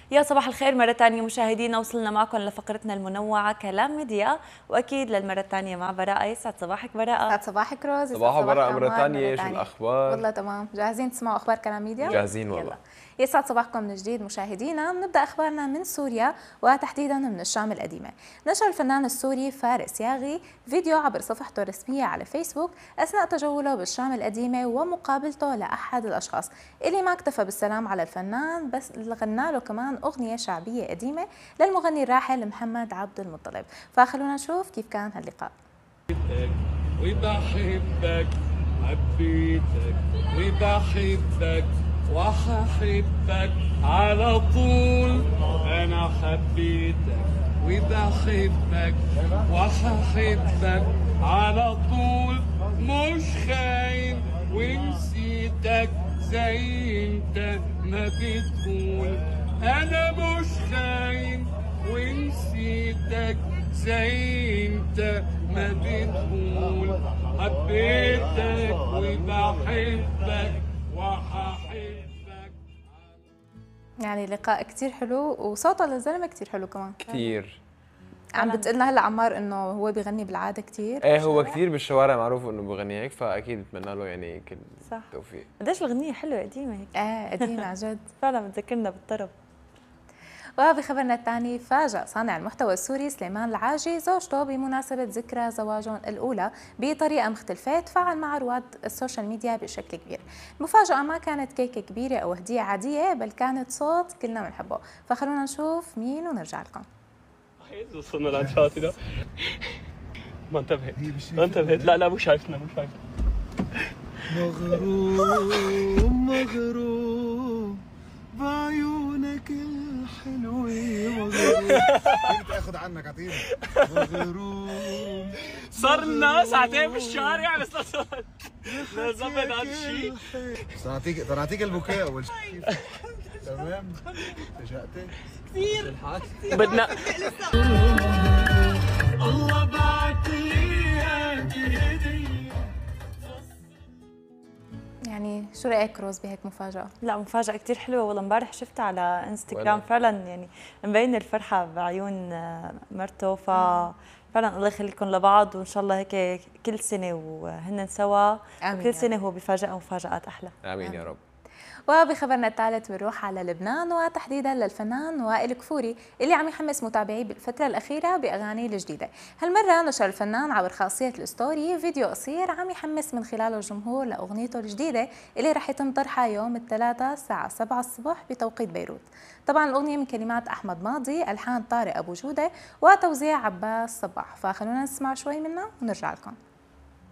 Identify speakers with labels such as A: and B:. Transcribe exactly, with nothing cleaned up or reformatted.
A: يا صباح الخير مرة ثانية مشاهدينا، وصلنا معكم لفقرتنا المنوعة كلام ميديا، وأكيد للمرة الثانية مع براءة. يسعد صباحك براءة.
B: يسعد صباحك روز.
C: صباح براءة مرة ثانية. شو الأخبار؟
B: والله تمام. جاهزين تسمعوا أخبار كلام ميديا؟
C: جاهزين والله.
B: يسعد صباحكم من جديد مشاهدينا. بنبدأ أخبارنا من سوريا وتحديدا من الشام القديمة. نشر الفنان السوري فارس ياغي فيديو عبر صفحته الرسمية على فيسبوك أثناء تجوله بالشام القديمة ومقابلته لأحد الأشخاص اللي ما اكتفى بالسلام على الفنان، بس غنى له كمان أغنية شعبية قديمة للمغني الراحل محمد عبد المطلب. فخلونا نشوف كيف كان هاللقاء.
D: وبحبك حبيتك وبحبك وححبك على طول. أنا حبيتك وبحبك وححبك على طول. مش خاين ونسيتك زي انت ما بتقول. أنا مش خاين ونسيتك زي انت ما بتقول. حبيتك وبحبك وححبك.
B: يعني لقاء كتير حلو، وصوته للزلمه كتير حلو كمان.
C: كتير.
B: عم بتقلنا هلا عمار انه هو بيغني بالعاده كتير.
C: ايه هو كتير بالشوارع معروف انه بغني هيك، فاكيد بتمنى له يعني كل
A: صح.
C: التوفيق.
A: قديش الأغنية حلوة قديمة هيك.
B: اه قديمه عن جد.
A: فعلا بتذكرنا بالطرب.
B: وبخبرنا الثاني، فاجأ صانع المحتوى السوري سليمان العاجي زوجته بمناسبة ذكرى زواجهم الأولى بطريقة مختلفة تفاعل مع رواد السوشيال ميديا بشكل كبير. المفاجأة ما كانت كيكة كبيرة أو هدية عادية، بل كانت صوت كلنا بنحبه. فخلونا نشوف مين ونرجع لكم.
D: وصلنا لعند شاطئ. ما انتبهت ما انتبهت. لا لا مو شايفنا مو شايفنا.
E: مغروم مغروم بعيونك الحلوة. مغروم كنت اخذ عنك عطيني. مغروم
D: صرنا ساعتين بالشارع بس لا زبط هذا الشيء.
E: سنعطيك سنعطيك البكاء اول شيء. تمام. فاجأتك
D: كثير بدنا. الله بعت لي هدية.
B: يعني شو رأيك روز بهيك مفاجأة؟
A: لا مفاجأة كتير حلوة والله. امبارح شفتها على انستغرام، فعلا يعني مبين الفرحة بعيون مرته. ف فعلا الله يخليكم لبعض، وان شاء الله هيك كل سنة وهن سوا، وكل سنة هو بيفاجئنا مفاجآت أحلى.
C: آمين يا رب.
B: وبخبرنا الثالث بنروح على لبنان، وتحديدا للفنان وائل كفوري اللي عم يحمس متابعيه بالفترة الأخيرة بأغانيه الجديدة. هالمرة نشر الفنان عبر خاصية الستوري فيديو قصير عم يحمس من خلاله الجمهور لأغنيته الجديدة اللي رح يتم طرحها يوم الثلاثاء الساعة سبعة الصبح بتوقيت بيروت. طبعا الأغنية من كلمات أحمد ماضي، ألحان طارق أبو جودة، وتوزيع عباس صباح. فخلونا نسمع شوي منها ونرجع لكم.